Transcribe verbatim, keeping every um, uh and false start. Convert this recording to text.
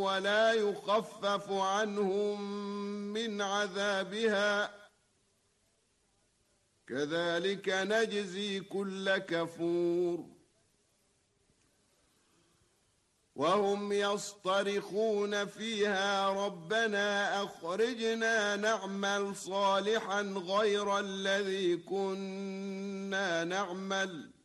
ولا يخفف عنهم من عذابها كذلك نجزي كل كفور وهم يصطرخون فيها ربنا أخرجنا نعمل صالحا غير الذي كنا نعمل